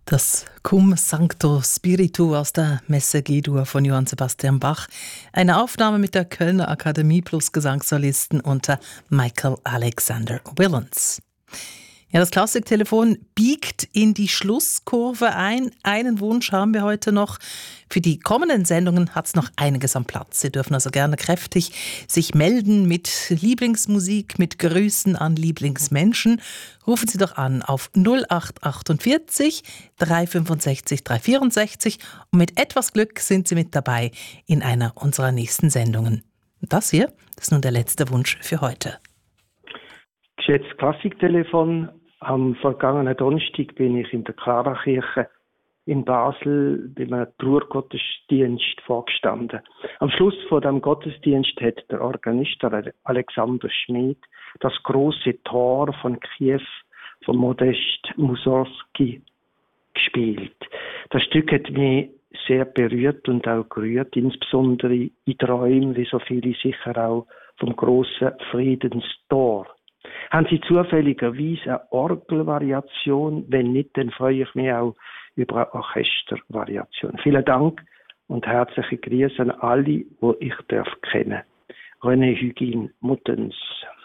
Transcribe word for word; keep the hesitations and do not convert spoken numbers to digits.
Das Cum Sancto Spiritu aus der Messe G-Dur von Johann Sebastian Bach. Eine Aufnahme mit der Kölner Akademie plus Gesangssolisten unter Michael Alexander Willens. Ja, das Klassiktelefon biegt in die Schlusskurve ein. Einen Wunsch haben wir heute noch. Für die kommenden Sendungen hat es noch einiges am Platz. Sie dürfen also gerne kräftig sich melden mit Lieblingsmusik, mit Grüßen an Lieblingsmenschen. Rufen Sie doch an auf null acht achtundvierzig, dreihundertfünfundsechzig, dreihundertvierundsechzig und mit etwas Glück sind Sie mit dabei in einer unserer nächsten Sendungen. Und das hier ist nun der letzte Wunsch für heute. Geschätztes Klassiktelefon, am vergangenen Donnerstag bin ich in der Klarakirche in Basel bei einem Trauergottesdienst vorgestanden. Am Schluss von dem Gottesdienst hat der Organist Alexander Schmid das große Tor von Kiew von Modest Mussorgsky gespielt. Das Stück hat mich sehr berührt und auch gerührt, insbesondere in Träumen, wie so viele sicher auch vom grossen Friedenstor. Haben Sie zufälligerweise eine Orgelvariation? Wenn nicht, dann freue ich mich auch über eine Orchestervariation. Vielen Dank und herzliche Grüße an alle, die ich darf kennen. René Hugin Muttens.